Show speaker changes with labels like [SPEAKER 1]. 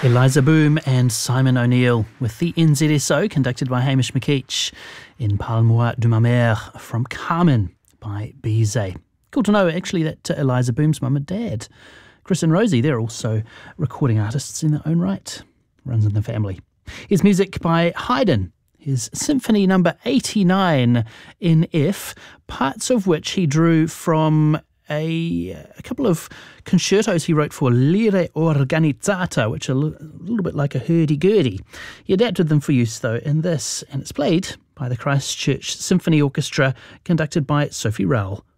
[SPEAKER 1] Eliza Boom and Simon O'Neill with the NZSO, conducted by Hamish McKeach, in Parle-moi de ma mère from Carmen by Bizet. Cool to know, actually, that Eliza Boom's mum and dad, Chris and Rosie, they're also recording artists in their own right. Runs in the family. Here's music by Haydn, his Symphony number 89 in F, parts of which he drew from a couple of concertos he wrote for Lire Organizzata, which are a little bit like a hurdy-gurdy. He adapted them for use, though, in this, and it's played by the Christchurch Symphony Orchestra, conducted by Sophie Rowell.